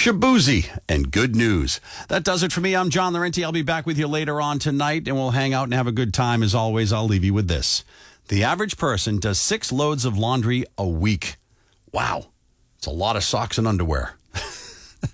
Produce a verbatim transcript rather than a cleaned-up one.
Shabuzi and good news. That does it for me. I'm John Laurenti. I'll be back with you later on tonight, and we'll hang out and have a good time. As always, I'll leave you with this. The average person does six loads of laundry a week. Wow. It's a lot of socks and underwear.